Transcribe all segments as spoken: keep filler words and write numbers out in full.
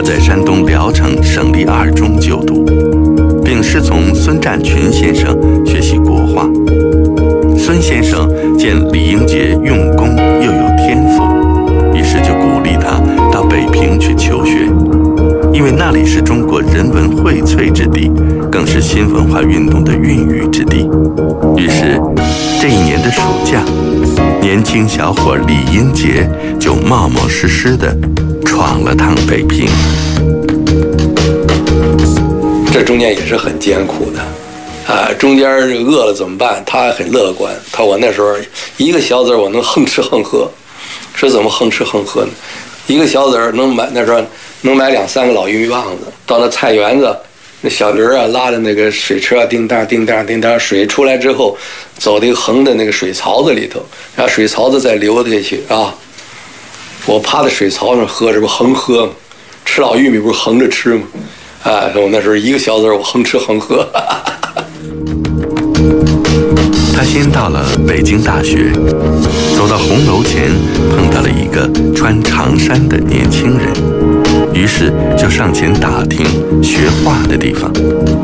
他在山东聊城省立二中就读，并师从孙占群先生学习国画。孙先生见李英杰用功又有天赋，于是就鼓励他到北平去求学，因为那里是中国人文荟萃之地，更是新文化运动的孕育之地。于是这一年的暑假，年轻小伙李英杰就冒冒失失地闯了趟北平。 这中间也是很艰苦的啊，中间饿了怎么办？他很乐观，他我那时候一个小子我能哼吃哼喝，是怎么哼吃哼喝呢？一个小子能买那时候能买两三个老玉米棒子，到那菜园子，那小驴啊拉着那个水车啊，叮当叮当叮当，水出来之后，走这个横的那个水槽子里头，然后水槽子再流下去啊。我趴在水槽上喝，这不横喝吗？吃老玉米不是横着吃吗？啊，我那时候一个小子我横吃横喝。 他先到了北京大学，走到红楼前，碰到了一个穿长衫的年轻人，于是就上前打听学画的地方。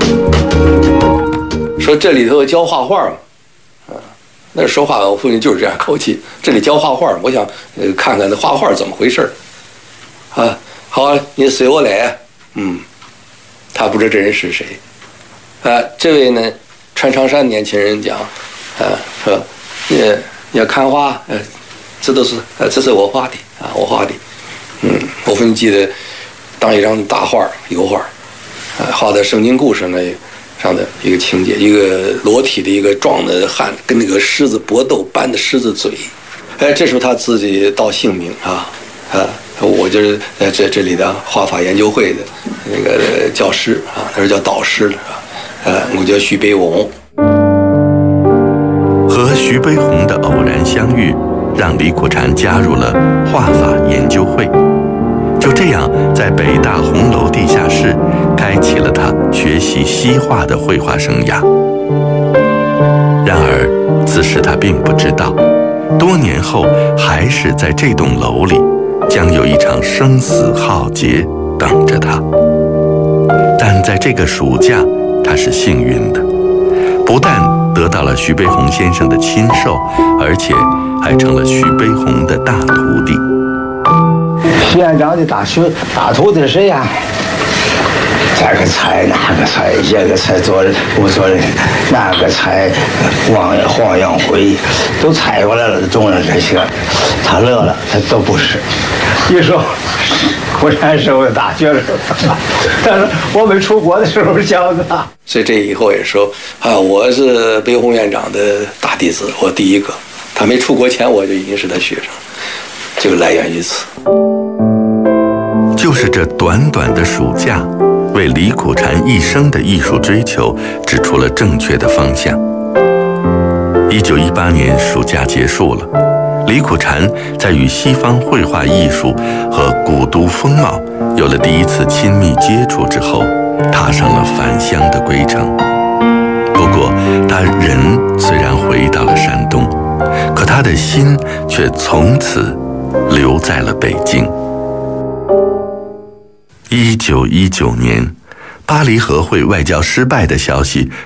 说这里头教画画吗？啊，那说话我父亲就是这样口气，这里教画画，我想呃看看那画画怎么回事啊，好，你随我来。嗯，他不知道这人是谁。啊，这位呢穿长衫年轻人讲，啊，说你你要看画，呃，这都是呃这是我画的啊，我画的。嗯，我父亲记得当一张大画油画，啊，画在圣经故事那上的一个情节，一个裸体的一个壮的汉跟那个狮子搏斗扳的狮子嘴。哎，这时候他自己道姓名啊啊，我就是在这这里的画法研究会的那个教师啊，他是叫导师的啊，呃，我叫徐悲鸿。 和徐悲鸿的偶然相遇，让李苦禅加入了画法研究会。就这样，在北大红楼地下室，开启了他学习西画的绘画生涯。然而，此时他并不知道，多年后还是在这栋楼里，将有一场生死浩劫等着他。但在这个暑假，他是幸运的，不但得到了徐悲鸿先生的亲授，而且还成了徐悲鸿的大徒弟。 徐院长的大学大徒弟是谁呀？这个菜那个菜，这个菜做人不做人，那个菜黄黄杨辉都猜过来了，中了这些，他乐了，他都不是。一说果然是我大学生，但是我们出国的时候教的。 所以这以后也说啊，我是悲鸿院长的大弟子，我第一个。他没出国前我就已经是他学生，就来源于此。 就是这短短的暑假，为李苦禅一生的艺术追求指出了正确的方向。一九一八年暑假结束了，李苦禅在与西方绘画艺术和古都风貌有了第一次亲密接触之后，踏上了返乡的归程。不过，他人虽然回到了山东，可他的心却从此留在了北京。一九一九年，巴黎和会外交失败的消息